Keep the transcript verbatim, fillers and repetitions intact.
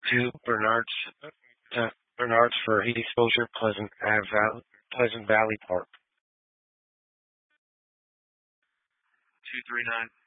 Two Bernard's uh, Bernard's for heat exposure, Pleasant Ave Valley, Pleasant Valley Park. two three nine.